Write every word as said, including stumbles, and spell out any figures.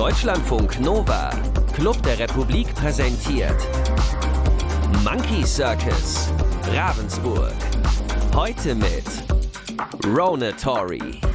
Deutschlandfunk Nova, Club der Republik präsentiert Monkey Circus, Ravensburg. Heute mit Ronatory.